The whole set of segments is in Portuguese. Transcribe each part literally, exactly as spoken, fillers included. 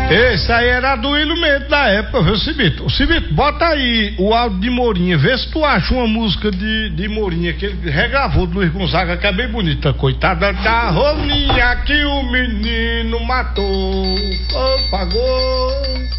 Esse aí era do ilumento da época, viu, Cibito? O Cibito, bota aí o áudio de Morinha, vê se tu acha uma música de, de Morinha que ele regravou do Luiz Gonzaga, que é bem bonita, coitada da rolinha que o menino matou, oh, pagou.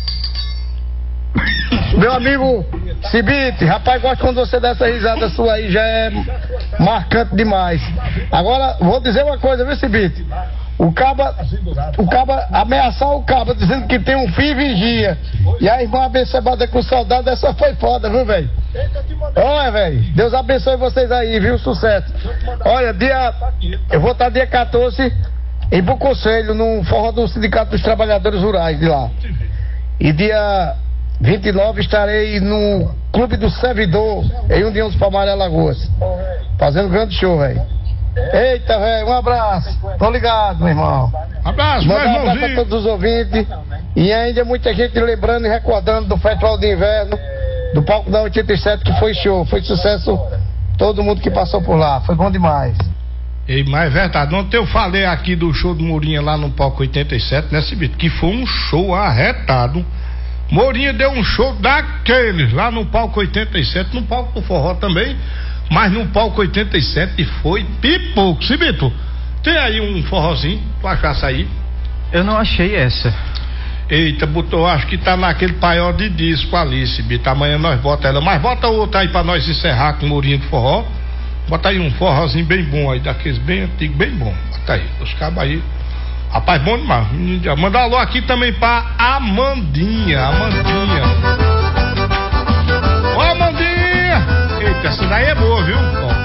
Meu amigo Cibite, rapaz, gosto quando você dá essa risada sua aí, já é marcante demais. Agora, vou dizer uma coisa, viu, Cibite? O caba, o caba ameaçar o caba, dizendo que tem um filho e vigia. E a irmã abençoada com saudade, essa foi foda, viu, velho? Olha, velho, Deus abençoe vocês aí, viu? Sucesso. Olha, dia, eu vou estar dia quatorze em Buconselho, no forró do Sindicato dos Trabalhadores Rurais de lá. E dia vinte e nove estarei no Clube do Servidor, em União dos Palmares, Alagoas, fazendo um grande show, velho. Eita, velho, um abraço. Tô ligado, meu irmão. Abraço, meu irmãozinho. Um abraço a todos os ouvintes. E ainda muita gente lembrando e recordando do Festival de Inverno, do palco da oitenta e sete, que foi show, foi sucesso. Todo mundo que passou por lá, foi bom demais. Ei, mas é verdade, ontem eu falei aqui do show do Morinha lá no palco oitenta e sete, né, Cibito? Que foi um show arretado. Morinha deu um show daqueles lá no palco oitenta e sete, no palco do forró também. Mas no palco oitenta e sete foi pipoco. Cibito, tem aí um forrozinho, tu achasse aí? Eu não achei essa. Eita, botou, acho que tá naquele paiol de disco ali, Cibito. Amanhã nós bota ela, mas bota outra aí pra nós encerrar com o Morinha do forró. Bota aí um forrozinho bem bom aí, daqueles bem antigos, bem bom. Bota aí, os cabos aí. Rapaz, bom demais. Manda um alô aqui também pra Amandinha, Amandinha. Ô, Amandinha! Eita, essa daí é boa, viu? Ó.